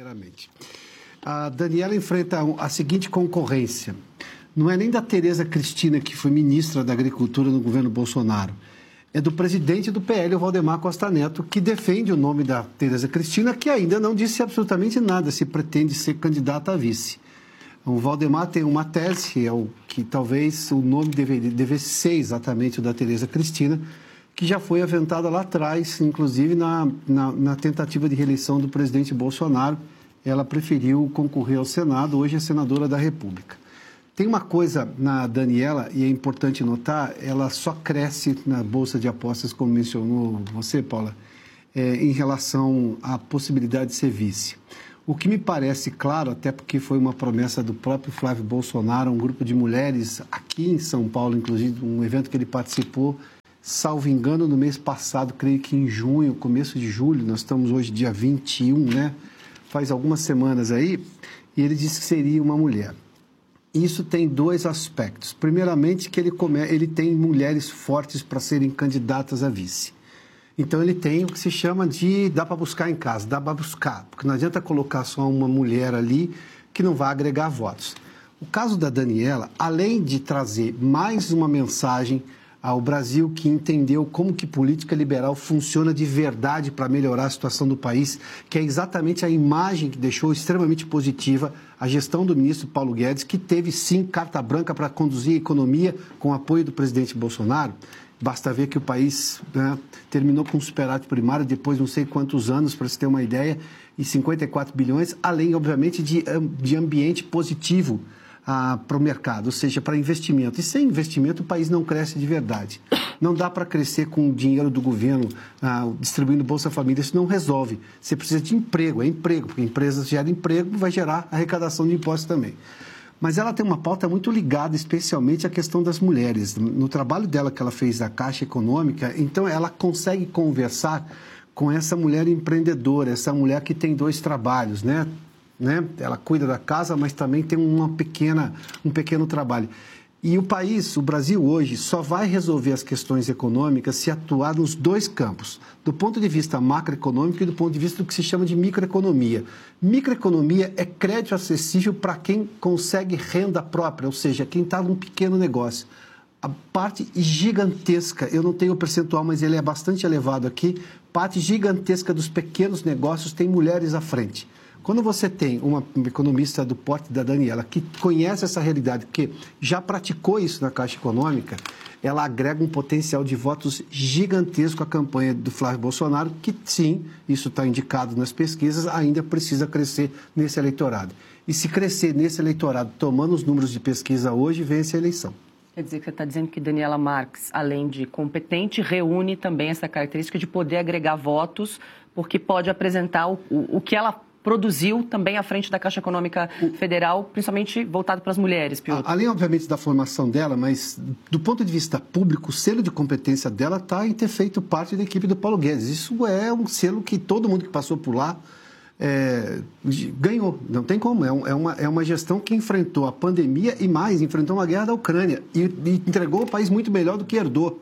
primeiramente. A Daniela enfrenta a seguinte concorrência. Não é nem da Tereza Cristina, que foi ministra da Agricultura no governo Bolsonaro. É do presidente do PL, o Valdemar Costa Neto, que defende o nome da Tereza Cristina, que ainda não disse absolutamente nada se pretende ser candidata a vice. O Valdemar tem uma tese, que talvez o nome devesse ser exatamente o da Tereza Cristina, que já foi aventada lá atrás, inclusive na tentativa de reeleição do presidente Bolsonaro. Ela preferiu concorrer ao Senado, hoje é senadora da República. Tem uma coisa na Daniela, e é importante notar, ela só cresce na Bolsa de Apostas, como mencionou você, Paula, em relação à possibilidade de ser vice. O que me parece claro, até porque foi uma promessa do próprio Flávio Bolsonaro, um grupo de mulheres aqui em São Paulo, inclusive um evento que ele participou, salvo engano, no mês passado, creio que em junho, começo de julho, nós estamos hoje dia 21, né? Faz algumas semanas aí, e ele disse que seria uma mulher. Isso tem dois aspectos. Primeiramente, que ele tem mulheres fortes para serem candidatas a vice. Então, ele tem o que se chama de dá para buscar em casa, dá para buscar, porque não adianta colocar só uma mulher ali que não vai agregar votos. O caso da Daniela, além de trazer mais uma mensagem ao Brasil, que entendeu como que política liberal funciona de verdade para melhorar a situação do país, que é exatamente a imagem que deixou extremamente positiva a gestão do ministro Paulo Guedes, que teve sim carta branca para conduzir a economia com o apoio do presidente Bolsonaro. Basta ver que o país, né, terminou com um superávit primário depois de não sei quantos anos, para se ter uma ideia, e 54 bilhões, além, obviamente, de ambiente positivo para o mercado, ou seja, para investimento. E sem investimento o país não cresce de verdade. Não dá para crescer com o dinheiro do governo distribuindo Bolsa Família, isso não resolve. Você precisa de emprego, porque empresas geram emprego, vai gerar arrecadação de impostos também. Mas ela tem uma pauta muito ligada especialmente à questão das mulheres. No trabalho dela que ela fez da Caixa Econômica, então ela consegue conversar com essa mulher empreendedora, essa mulher que tem dois trabalhos, né? Ela cuida da casa, mas também tem um pequeno trabalho. E o Brasil hoje, só vai resolver as questões econômicas se atuar nos dois campos, do ponto de vista macroeconômico e do ponto de vista do que se chama de microeconomia. Microeconomia é crédito acessível para quem consegue renda própria, ou seja, quem está num pequeno negócio. A parte gigantesca, eu não tenho o percentual, mas ele é bastante elevado aqui, parte gigantesca dos pequenos negócios tem mulheres à frente. Quando você tem uma economista do porte da Daniela que conhece essa realidade, que já praticou isso na Caixa Econômica, ela agrega um potencial de votos gigantesco à campanha do Flávio Bolsonaro, que sim, isso está indicado nas pesquisas, ainda precisa crescer nesse eleitorado. E se crescer nesse eleitorado, tomando os números de pesquisa hoje, vence a eleição. Quer dizer que você está dizendo que Daniela Marques, além de competente, reúne também essa característica de poder agregar votos, porque pode apresentar o que ela produziu também à frente da Caixa Econômica Federal, principalmente voltado para as mulheres, Piotr. Além, obviamente, da formação dela, mas do ponto de vista público, o selo de competência dela está em ter feito parte da equipe do Paulo Guedes. Isso é um selo que todo mundo que passou por lá ganhou, não tem como. É uma gestão que enfrentou a pandemia e mais, enfrentou uma guerra da Ucrânia e entregou o país muito melhor do que herdou.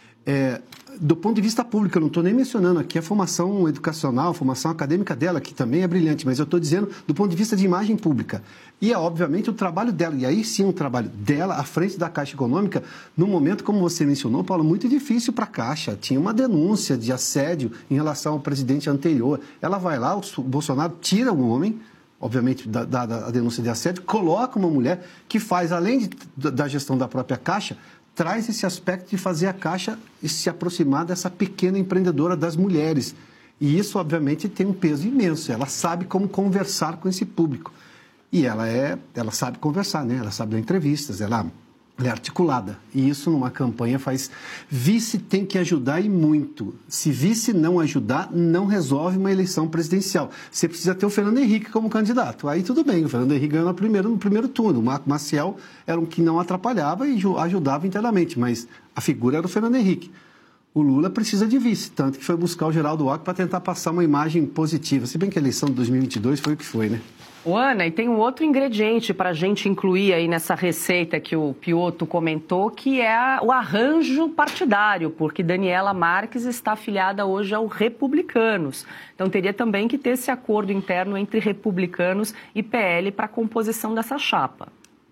Do ponto de vista público, eu não estou nem mencionando aqui a formação educacional, a formação acadêmica dela, que também é brilhante, mas eu estou dizendo do ponto de vista de imagem pública. E, obviamente, o trabalho dela, e aí sim o trabalho dela à frente da Caixa Econômica, num momento, como você mencionou, Paulo, muito difícil para a Caixa. Tinha uma denúncia de assédio em relação ao presidente anterior. Ela vai lá, o Bolsonaro tira um homem, obviamente, da denúncia de assédio, coloca uma mulher que faz, além da gestão da própria Caixa, traz esse aspecto de fazer a Caixa se aproximar dessa pequena empreendedora das mulheres. E isso, obviamente, tem um peso imenso. Ela sabe como conversar com esse público. E ela sabe conversar, né? Ela sabe dar entrevistas, ela é articulada. E isso, numa campanha, faz... Vice tem que ajudar e muito. Se vice não ajudar, não resolve uma eleição presidencial. Você precisa ter o Fernando Henrique como candidato. Aí tudo bem, o Fernando Henrique ganhou no primeiro turno. O Marco Maciel era um que não atrapalhava e ajudava internamente, mas a figura era o Fernando Henrique. o Lula precisa de vice, tanto que foi buscar o Geraldo Alckmin para tentar passar uma imagem positiva. Se bem que a eleição de 2022 foi o que foi, né? Ana, e tem um outro ingrediente para a gente incluir aí nessa receita que o Piotto comentou, que é o arranjo partidário, porque Daniela Marques está afiliada hoje ao Republicanos. Então teria também que ter esse acordo interno entre Republicanos e PL para a composição dessa chapa.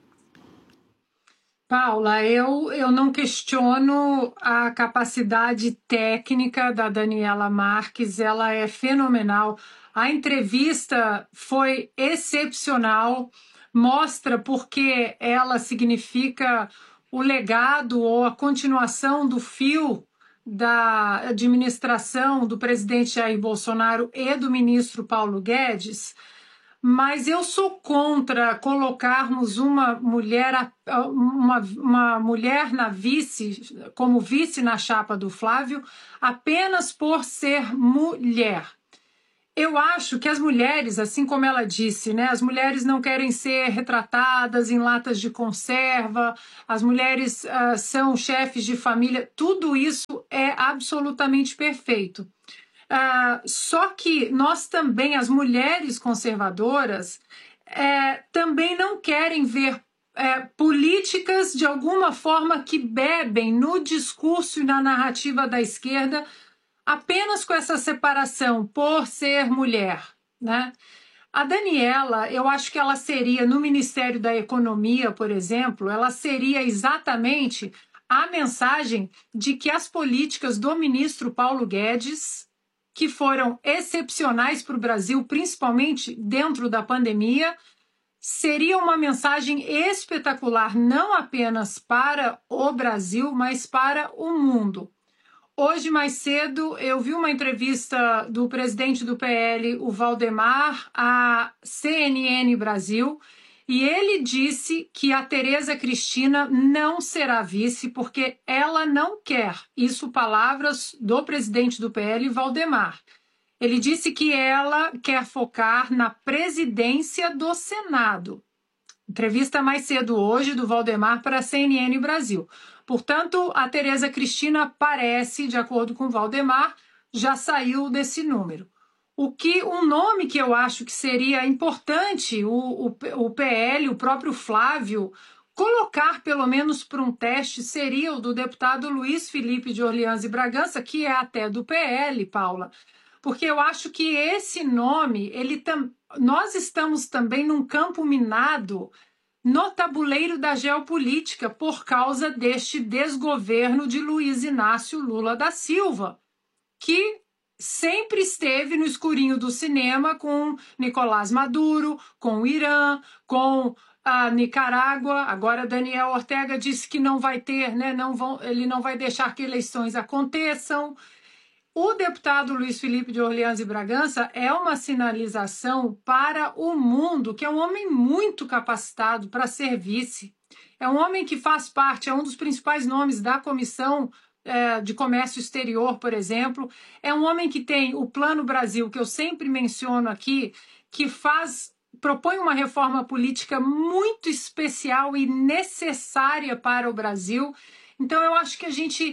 Paula, eu não questiono a capacidade técnica da Daniela Marques, ela é fenomenal. A entrevista foi excepcional, mostra porque ela significa o legado ou a continuação do fio da administração do presidente Jair Bolsonaro e do ministro Paulo Guedes. Mas eu sou contra colocarmos uma mulher na como vice na chapa do Flávio apenas por ser mulher. Eu acho que as mulheres, assim como ela disse, né, as mulheres não querem ser retratadas em latas de conserva, as mulheres são chefes de família, tudo isso é absolutamente perfeito. Só que nós também, as mulheres conservadoras, também não querem ver políticas de alguma forma que bebem no discurso e na narrativa da esquerda apenas com essa separação por ser mulher, né? A Daniela, eu acho que ela seria, no Ministério da Economia, por exemplo, ela seria exatamente a mensagem de que as políticas do ministro Paulo Guedes, que foram excepcionais para o Brasil, principalmente dentro da pandemia, seria uma mensagem espetacular, não apenas para o Brasil, mas para o mundo. Hoje, mais cedo, eu vi uma entrevista do presidente do PL, o Valdemar, à CNN Brasil, e ele disse que a Tereza Cristina não será vice porque ela não quer. Isso, palavras do presidente do PL, Valdemar. Ele disse que ela quer focar na presidência do Senado. Entrevista mais cedo hoje do Valdemar para a CNN Brasil. Portanto, a Tereza Cristina parece, de acordo com o Valdemar, já saiu desse número. Um nome que eu acho que seria importante o PL, o próprio Flávio, colocar pelo menos para um teste seria o do deputado Luiz Felipe de Orleans e Bragança, que é até do PL, Paula, porque eu acho que esse nome, nós estamos também num campo minado no tabuleiro da geopolítica por causa deste desgoverno de Luiz Inácio Lula da Silva, que sempre esteve no escurinho do cinema com Nicolás Maduro, com o Irã, com a Nicarágua. Agora Daniel Ortega disse que não vai ter, né, ele não vai deixar que eleições aconteçam. O deputado Luiz Felipe de Orleans e Bragança é uma sinalização para o mundo, que é um homem muito capacitado para ser vice. É um homem que faz parte, é um dos principais nomes da Comissão de Comércio Exterior, por exemplo. É um homem que tem o Plano Brasil, que eu sempre menciono aqui, que propõe uma reforma política muito especial e necessária para o Brasil. Então, eu acho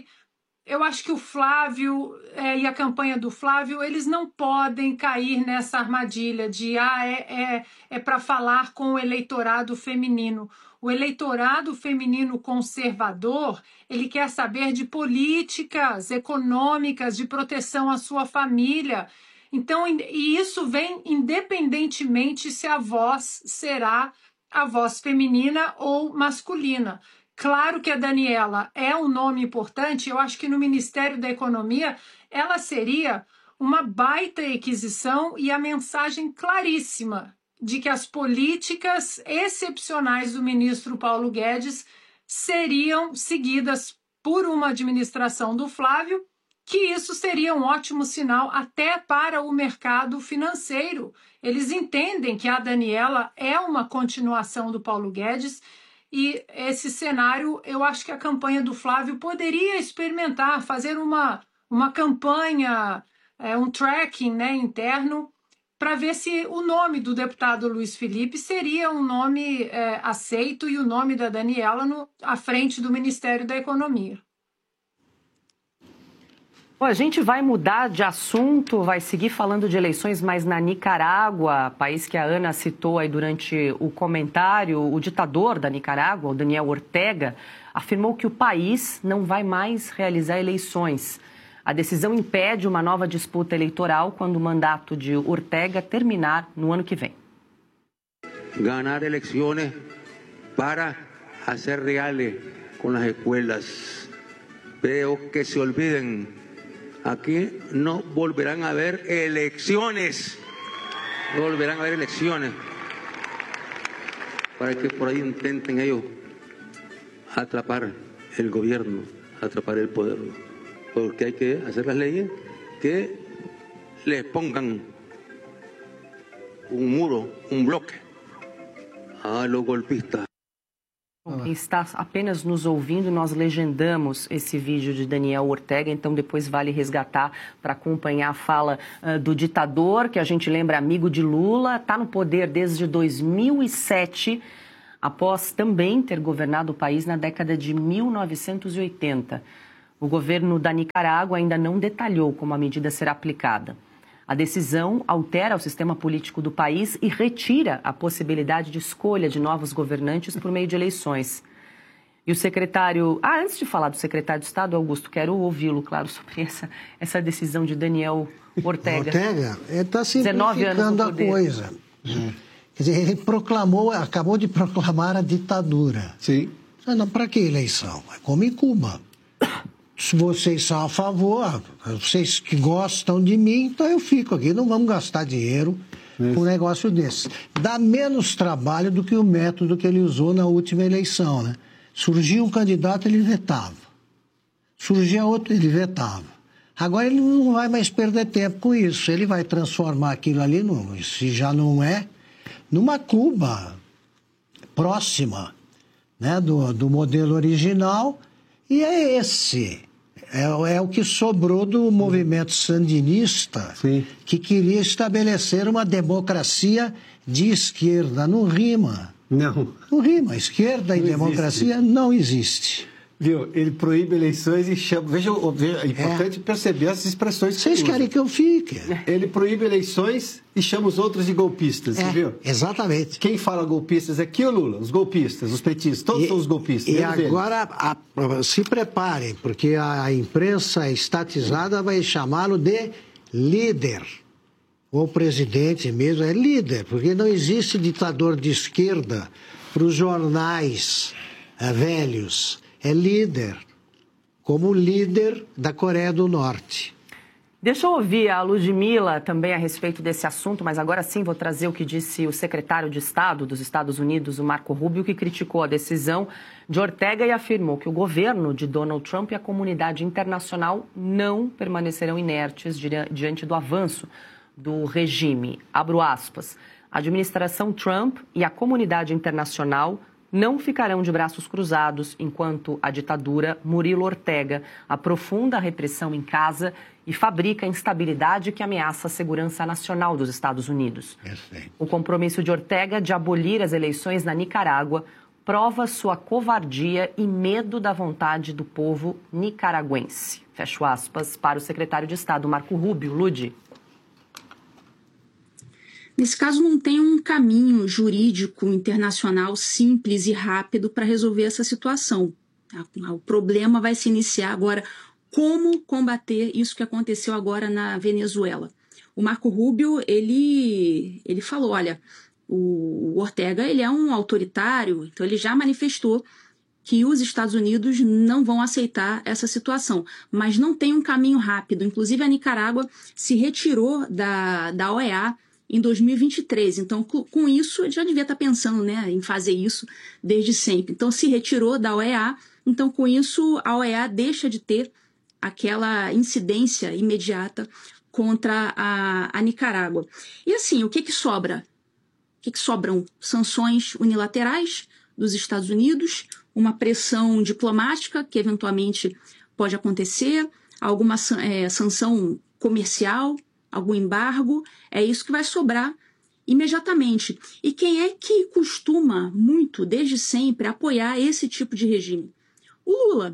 que o Flávio e a campanha do Flávio, eles não podem cair nessa armadilha de é para falar com o eleitorado feminino. O eleitorado feminino conservador, ele quer saber de políticas econômicas, de proteção à sua família. Então, e isso vem independentemente se a voz será a voz feminina ou masculina. Claro que a Daniela é um nome importante, eu acho que no Ministério da Economia ela seria uma baita aquisição e a mensagem claríssima de que as políticas excepcionais do ministro Paulo Guedes seriam seguidas por uma administração do Flávio, que isso seria um ótimo sinal até para o mercado financeiro. Eles entendem que a Daniela é uma continuação do Paulo Guedes. E esse cenário, eu acho que a campanha do Flávio poderia experimentar, fazer uma campanha, um tracking, né, interno, para ver se o nome do deputado Luiz Felipe seria um nome aceito e o nome da Daniela à frente do Ministério da Economia. Bom, a gente vai mudar de assunto, vai seguir falando de eleições, mas na Nicarágua, país que a Ana citou aí durante o comentário, o ditador da Nicarágua, o Daniel Ortega, afirmou que o país não vai mais realizar eleições. A decisão impede uma nova disputa eleitoral quando o mandato de Ortega terminar no ano que vem. Ganar eleições para fazer reales com as escolas. Pero que se olviden, aquí no volverán a haber elecciones. No volverán a haber elecciones. Para que por ahí intenten ellos atrapar el gobierno, atrapar el poder. Porque hay que hacer las leyes que les pongan un muro, un bloque a los golpistas. Quem está apenas nos ouvindo, nós legendamos esse vídeo de Daniel Ortega, então depois vale resgatar para acompanhar a fala do ditador, que a gente lembra amigo de Lula, está no poder desde 2007, após também ter governado o país na década de 1980. O governo da Nicarágua ainda não detalhou como a medida será aplicada. A decisão altera o sistema político do país e retira a possibilidade de escolha de novos governantes por meio de eleições. E o secretário... antes de falar do secretário de Estado, Augusto, quero ouvi-lo, claro, sobre essa decisão de Daniel Ortega. Ortega está simplificando a coisa. Quer dizer, ele acabou de proclamar a ditadura. Sim. Para que eleição? É como em Cuba. Se vocês são a favor, vocês que gostam de mim, então eu fico aqui. Não vamos gastar dinheiro com um negócio desse. Dá menos trabalho do que o método que ele usou na última eleição, né? Surgia um candidato, ele vetava. Surgia outro, ele vetava. Agora ele não vai mais perder tempo com isso. Ele vai transformar aquilo ali, se já não é, numa Cuba próxima, né, do modelo original. E é esse. É o que sobrou do movimento sandinista, sim, que queria estabelecer uma democracia de esquerda. Não rima. Não. Não rima. Esquerda e democracia não existe. Viu? Ele proíbe eleições e chama... Veja, é importante perceber as expressões que vocês querem que eu fique. Ele proíbe eleições e chama os outros de golpistas, você viu? Exatamente. Quem fala golpistas aqui é o Lula, os golpistas, os petistas, todos são os golpistas. E agora se preparem, porque a imprensa estatizada vai chamá-lo de líder. O presidente mesmo é líder, porque não existe ditador de esquerda para os jornais velhos. É líder, como líder da Coreia do Norte. Deixa eu ouvir a Ludmila também a respeito desse assunto, mas agora sim vou trazer o que disse o secretário de Estado dos Estados Unidos, o Marco Rubio, que criticou a decisão de Ortega e afirmou que o governo de Donald Trump e a comunidade internacional não permanecerão inertes diante do avanço do regime. Abro aspas. A administração Trump e a comunidade internacional não ficarão de braços cruzados enquanto a ditadura Murilo Ortega aprofunda a repressão em casa e fabrica a instabilidade que ameaça a segurança nacional dos Estados Unidos. Perfeito. O compromisso de Ortega de abolir as eleições na Nicarágua prova sua covardia e medo da vontade do povo nicaragüense. Fecho aspas para o secretário de Estado, Marco Rubio. Ludi. Nesse caso, não tem um caminho jurídico internacional simples e rápido para resolver essa situação. O problema vai se iniciar agora. Como combater isso que aconteceu agora na Venezuela? O Marco Rubio, ele falou, olha, o Ortega ele é um autoritário, então ele já manifestou que os Estados Unidos não vão aceitar essa situação, mas não tem um caminho rápido. Inclusive, a Nicarágua se retirou da OEA em 2023. Então, com isso, ele já devia estar pensando, né, em fazer isso desde sempre. Então, se retirou da OEA. Então, com isso, a OEA deixa de ter aquela incidência imediata contra a Nicarágua. E assim, o que sobra? O que sobram? Sanções unilaterais dos Estados Unidos, uma pressão diplomática, que eventualmente pode acontecer, alguma sanção comercial, algum embargo, é isso que vai sobrar imediatamente. E quem é que costuma muito, desde sempre, apoiar esse tipo de regime? O Lula.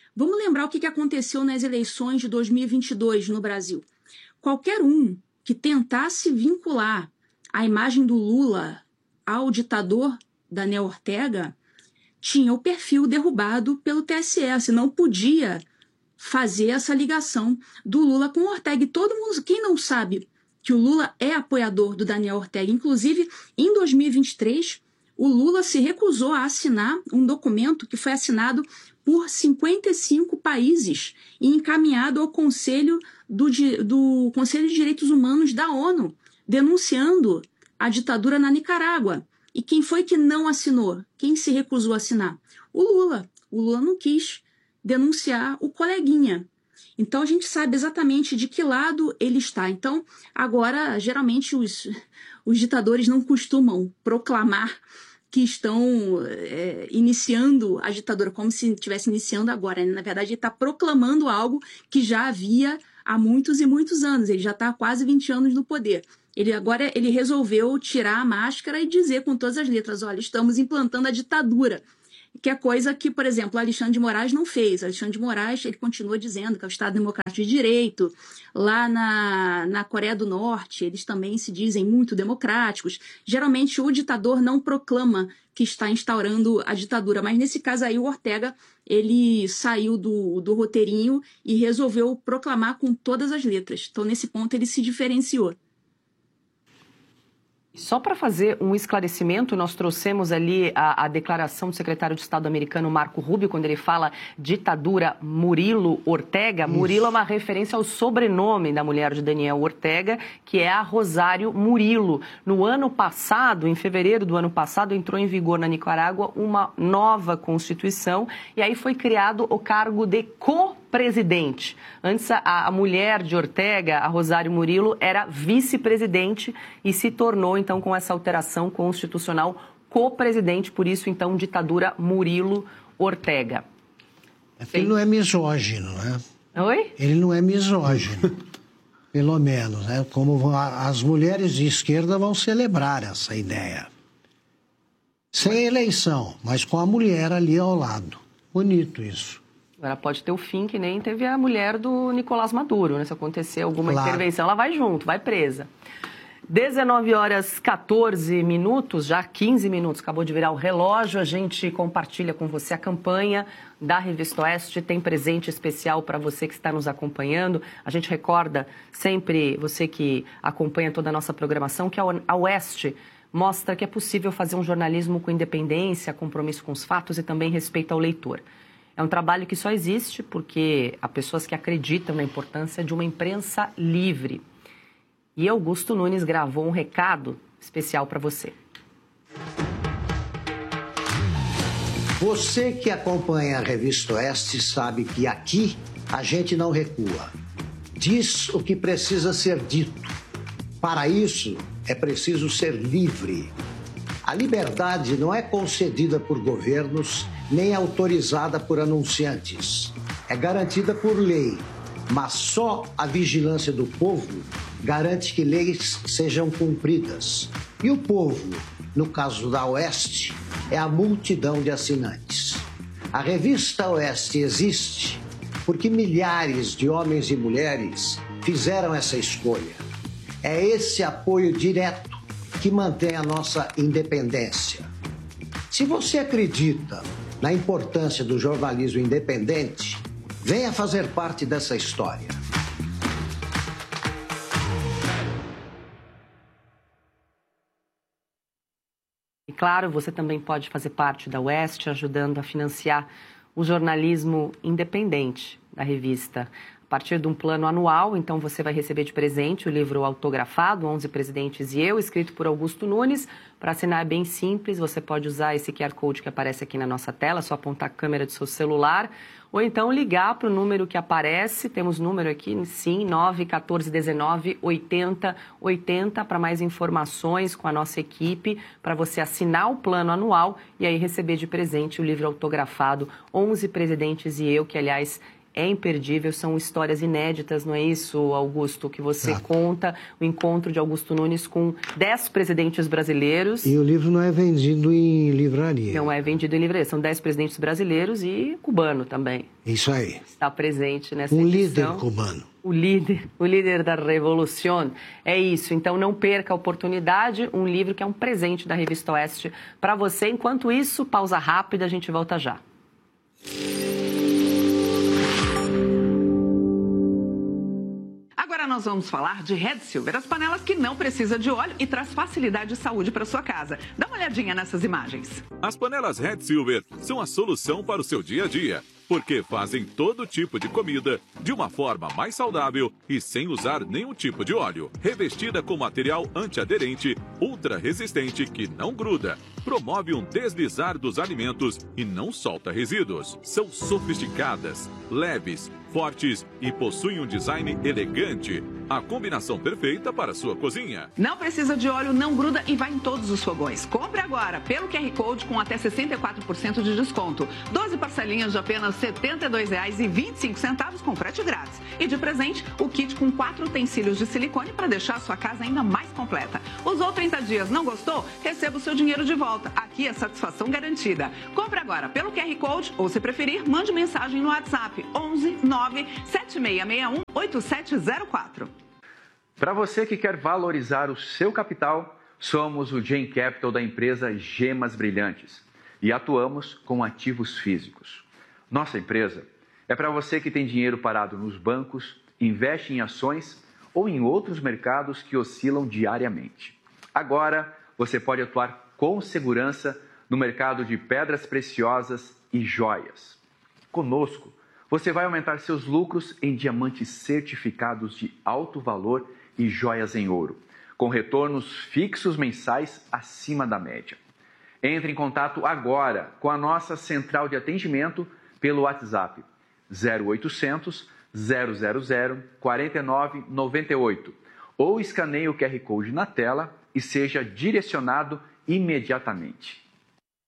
Vamos lembrar o que aconteceu nas eleições de 2022 no Brasil. Qualquer um que tentasse vincular a imagem do Lula ao ditador Daniel Ortega tinha o perfil derrubado pelo TSE, você não podia fazer essa ligação do Lula com o Ortega. E todo mundo, quem não sabe que o Lula é apoiador do Daniel Ortega, inclusive em 2023, o Lula se recusou a assinar um documento que foi assinado por 55 países e encaminhado ao Conselho do Conselho de Direitos Humanos da ONU, denunciando a ditadura na Nicarágua. E quem foi que não assinou? Quem se recusou a assinar? O Lula. O Lula não quis denunciar o coleguinha. Então, a gente sabe exatamente de que lado ele está. Então, agora, geralmente, os ditadores não costumam proclamar que estão iniciando a ditadura, como se estivesse iniciando agora. Na verdade, ele está proclamando algo que já havia há muitos e muitos anos. Ele já está há quase 20 anos no poder. Agora ele resolveu tirar a máscara e dizer com todas as letras, olha, estamos implantando a ditadura. Que é coisa que, por exemplo, Alexandre de Moraes não fez. Alexandre de Moraes, ele continua dizendo que é o Estado Democrático de Direito. Lá na Coreia do Norte, eles também se dizem muito democráticos. Geralmente, o ditador não proclama que está instaurando a ditadura. Mas, nesse caso aí, o Ortega, ele saiu do roteirinho e resolveu proclamar com todas as letras. Então, nesse ponto, ele se diferenciou. Só para fazer um esclarecimento, nós trouxemos ali a declaração do secretário de Estado americano Marco Rubio, quando ele fala ditadura Murilo Ortega. Isso. Murilo é uma referência ao sobrenome da mulher de Daniel Ortega, que é a Rosário Murilo. No ano passado, em fevereiro do ano passado, entrou em vigor na Nicarágua uma nova Constituição e aí foi criado o cargo de co-presidente. Antes, a mulher de Ortega, a Rosário Murilo, era vice-presidente e se tornou, então, com essa alteração constitucional, co-presidente. Por isso, então, ditadura Murilo Ortega. Ele não é misógino, né? Oi? Ele não é misógino, pelo menos, né? Como as mulheres de esquerda vão celebrar essa ideia. Sem eleição, mas com a mulher ali ao lado. Bonito isso. Agora pode ter o fim que nem teve a mulher do Nicolás Maduro, né? Se acontecer alguma intervenção, ela vai junto, vai presa. 19h14, já 15 minutos, acabou de virar o relógio. A gente compartilha com você a campanha da Revista Oeste. Tem presente especial para você que está nos acompanhando. A gente recorda sempre, você que acompanha toda a nossa programação, que a Oeste mostra que é possível fazer um jornalismo com independência, compromisso com os fatos e também respeito ao leitor. É um trabalho que só existe porque há pessoas que acreditam na importância de uma imprensa livre. E Augusto Nunes gravou um recado especial para você. Você que acompanha a Revista Oeste sabe que aqui a gente não recua. Diz o que precisa ser dito. Para isso, é preciso ser livre. A liberdade não é concedida por governos nem autorizada por anunciantes. É garantida por lei, mas só a vigilância do povo garante que leis sejam cumpridas. E o povo, no caso da Oeste, é a multidão de assinantes. A Revista Oeste existe porque milhares de homens e mulheres fizeram essa escolha. É esse apoio direto que mantém a nossa independência. Se você acredita na importância do jornalismo independente, venha fazer parte dessa história. E claro, você também pode fazer parte da Oeste, ajudando a financiar o jornalismo independente da revista. A partir de um plano anual, então você vai receber de presente o livro autografado, 11 Presidentes e Eu, escrito por Augusto Nunes. Para assinar é bem simples, você pode usar esse QR Code que aparece aqui na nossa tela, só apontar a câmera do seu celular, ou então ligar para o número que aparece, temos número aqui, sim, 91419-8080, para mais informações com a nossa equipe, para você assinar o plano anual e aí receber de presente o livro autografado, 11 Presidentes e Eu, que aliás é imperdível, são histórias inéditas, não é isso, Augusto, que você conta, o encontro de Augusto Nunes com 10 presidentes brasileiros. E o livro não é vendido em livraria. Não é vendido em livraria, são 10 presidentes brasileiros e cubano também. Isso aí. Está presente nessa edição. Líder cubano. O líder da revolução. É isso, então não perca a oportunidade, um livro que é um presente da Revista Oeste para você. Enquanto isso, pausa rápida, a gente volta já. Agora nós vamos falar de Red Silver, as panelas que não precisam de óleo e traz facilidade e saúde para sua casa. Dá uma olhadinha nessas imagens. As panelas Red Silver são a solução para o seu dia a dia, porque fazem todo tipo de comida de uma forma mais saudável e sem usar nenhum tipo de óleo. Revestida com material antiaderente, ultra resistente que não gruda, promove um deslizar dos alimentos e não solta resíduos. São sofisticadas, leves, fortes e possuem um design elegante. A combinação perfeita para a sua cozinha. Não precisa de óleo, não gruda e vai em todos os fogões. Compre agora pelo QR Code com até 64% de desconto. 12 parcelinhas de apenas R$ 72,25 com frete grátis. E de presente, o kit com 4 utensílios de silicone para deixar a sua casa ainda mais completa. Usou 30 dias, não gostou? Receba o seu dinheiro de volta. Aqui é satisfação garantida. Compre agora pelo QR Code ou, se preferir, mande mensagem no WhatsApp 11 9 7661 8704. Para você que quer valorizar o seu capital, somos o Gen Capital da empresa Gemas Brilhantes e atuamos com ativos físicos. Nossa empresa é para você que tem dinheiro parado nos bancos, investe em ações ou em outros mercados que oscilam diariamente. Agora, você pode atuar com segurança no mercado de pedras preciosas e joias. Conosco, você vai aumentar seus lucros em diamantes certificados de alto valor e joias em ouro, com retornos fixos mensais acima da média. Entre em contato agora com a nossa central de atendimento pelo WhatsApp 0800 000 4998 ou escaneie o QR Code na tela e seja direcionado imediatamente.